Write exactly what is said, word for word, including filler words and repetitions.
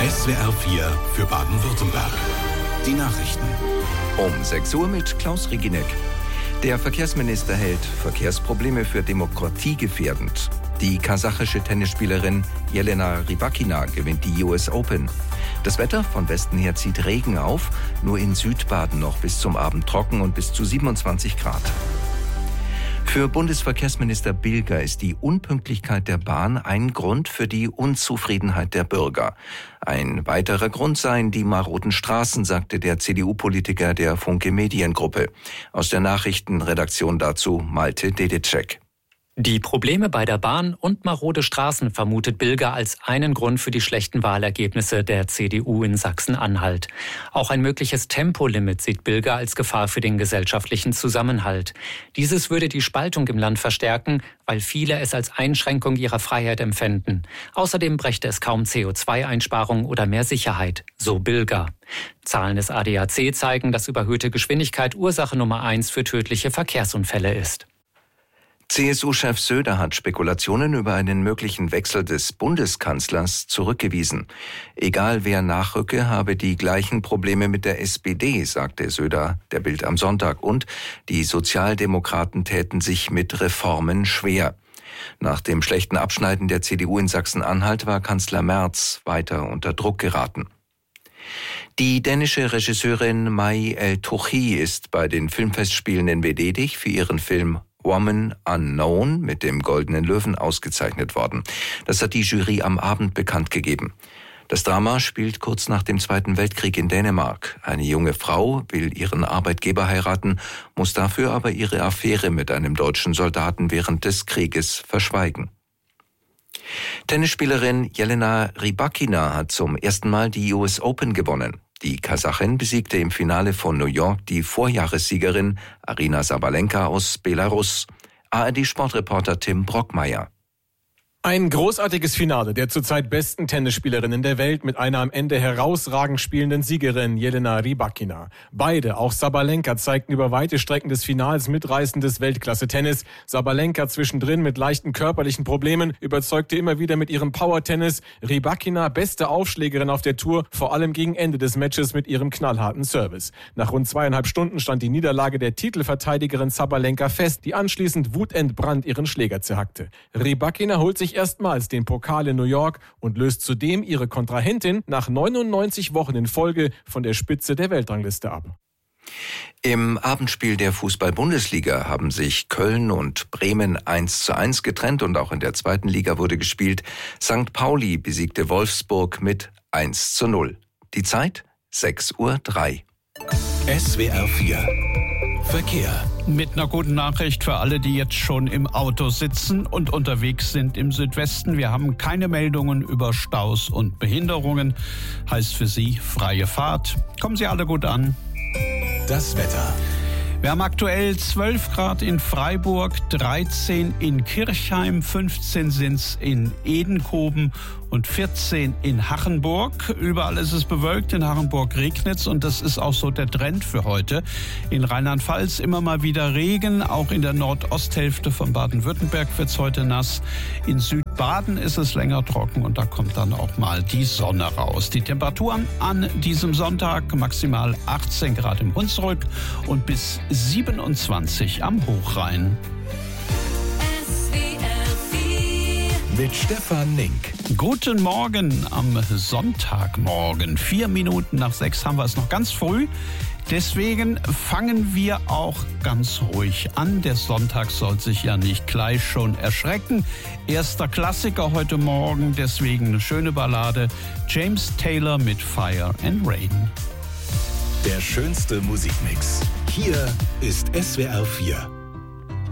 S W R vier für Baden-Württemberg. Die Nachrichten. Um sechs Uhr mit Klaus Reginek. Der Verkehrsminister hält Verkehrsprobleme für Demokratie gefährdend. Die kasachische Tennisspielerin Jelena Rybakina gewinnt die U S Open. Das Wetter von Westen her zieht Regen auf, nur in Südbaden noch bis zum Abend trocken und bis zu siebenundzwanzig Grad. Für Bundesverkehrsminister Bilger ist die Unpünktlichkeit der Bahn ein Grund für die Unzufriedenheit der Bürger. Ein weiterer Grund seien die maroden Straßen, sagte der C D U-Politiker der Funke Mediengruppe. Aus der Nachrichtenredaktion dazu Malte Dedicek. Die Probleme bei der Bahn und marode Straßen vermutet Bilger als einen Grund für die schlechten Wahlergebnisse der C D U in Sachsen-Anhalt. Auch ein mögliches Tempolimit sieht Bilger als Gefahr für den gesellschaftlichen Zusammenhalt. Dieses würde die Spaltung im Land verstärken, weil viele es als Einschränkung ihrer Freiheit empfänden. Außerdem brächte es kaum C O zwei Einsparung oder mehr Sicherheit, so Bilger. Zahlen des A D A C zeigen, dass überhöhte Geschwindigkeit Ursache Nummer eins für tödliche Verkehrsunfälle ist. C S U-Chef Söder hat Spekulationen über einen möglichen Wechsel des Bundeskanzlers zurückgewiesen. Egal wer nachrücke, habe die gleichen Probleme mit der S P D, sagte Söder der Bild am Sonntag. Und die Sozialdemokraten täten sich mit Reformen schwer. Nach dem schlechten Abschneiden der C D U in Sachsen-Anhalt war Kanzler Merz weiter unter Druck geraten. Die dänische Regisseurin Mai El-Touchi ist bei den Filmfestspielen in Venedig für ihren Film Woman Unknown mit dem Goldenen Löwen ausgezeichnet worden. Das hat die Jury am Abend bekannt gegeben. Das Drama spielt kurz nach dem Zweiten Weltkrieg in Dänemark. Eine junge Frau will ihren Arbeitgeber heiraten, muss dafür aber ihre Affäre mit einem deutschen Soldaten während des Krieges verschweigen. Tennisspielerin Jelena Rybakina hat zum ersten Mal die U S Open gewonnen. Die Kasachin besiegte im Finale von New York die Vorjahressiegerin Aryna Sabalenka aus Belarus. A R D-Sportreporter Tim Brockmeier. Ein großartiges Finale der zurzeit besten Tennisspielerinnen der Welt mit einer am Ende herausragend spielenden Siegerin Jelena Rybakina. Beide, auch Sabalenka, zeigten über weite Strecken des Finals mitreißendes Weltklasse-Tennis. Sabalenka zwischendrin mit leichten körperlichen Problemen, überzeugte immer wieder mit ihrem Power-Tennis. Rybakina, beste Aufschlägerin auf der Tour, vor allem gegen Ende des Matches mit ihrem knallharten Service. Nach rund zweieinhalb Stunden stand die Niederlage der Titelverteidigerin Sabalenka fest, die anschließend wutentbrannt ihren Schläger zerhackte. Rybakina holt sich erstmals den Pokal in New York und löst zudem ihre Kontrahentin nach neunundneunzig Wochen in Folge von der Spitze der Weltrangliste ab. Im Abendspiel der Fußball-Bundesliga haben sich Köln und Bremen eins zu eins getrennt und auch in der zweiten Liga wurde gespielt. Sankt Pauli besiegte Wolfsburg mit eins zu null. Die Zeit sechs Uhr drei. S W R vier Verkehr. Mit einer guten Nachricht für alle, die jetzt schon im Auto sitzen und unterwegs sind im Südwesten. Wir haben keine Meldungen über Staus und Behinderungen. Heißt für Sie freie Fahrt. Kommen Sie alle gut an. Das Wetter. Wir haben aktuell zwölf Grad in Freiburg, dreizehn in Kirchheim, fünfzehn sind's in Edenkoben und vierzehn in Hachenburg. Überall ist es bewölkt, in Hachenburg regnet's und das ist auch so der Trend für heute. In Rheinland-Pfalz immer mal wieder Regen, auch in der Nordosthälfte von Baden-Württemberg wird's heute nass. In Südbaden ist es länger trocken und da kommt dann auch mal die Sonne raus. Die Temperaturen an diesem Sonntag maximal achtzehn Grad im Hunsrück und bis siebenundzwanzig am Hochrhein. Mit Stefan Nink. Guten Morgen am Sonntagmorgen. Vier Minuten nach sechs haben wir es noch ganz früh. Deswegen fangen wir auch ganz ruhig an. Der Sonntag soll sich ja nicht gleich schon erschrecken. Erster Klassiker heute Morgen, deswegen eine schöne Ballade. James Taylor mit Fire and Rain. Der schönste Musikmix. Hier ist S W R vier.